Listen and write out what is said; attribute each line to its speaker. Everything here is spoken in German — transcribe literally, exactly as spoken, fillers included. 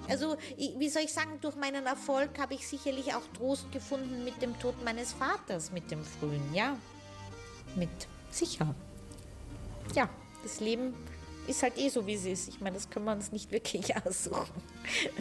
Speaker 1: Also, ich, wie soll ich sagen, durch meinen Erfolg habe ich sicherlich auch Trost gefunden mit dem Tod meines Vaters, mit dem frühen, ja. Mit sicher. Ja, das Leben ist halt eh so, wie es ist. Ich meine, das können wir uns nicht wirklich aussuchen.